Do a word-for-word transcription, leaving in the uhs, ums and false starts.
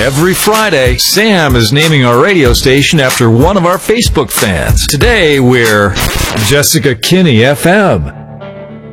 Every Friday, Sam is naming our radio station after one of our Facebook fans. Today, we're Jessica Kinney F M.